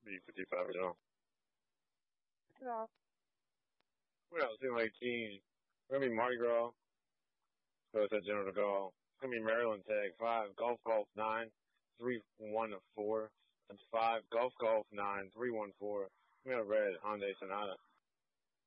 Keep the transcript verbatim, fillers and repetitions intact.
B fifty-five at all. Yeah. What else? Team eighteen. We're gonna be Mardi Gras. So it's at General de Gaulle. It's gonna be Maryland Tag five. Golf Golf nine. Three one four. That's five. Golf Golf nine. Three one four. We got a red Hyundai Sonata.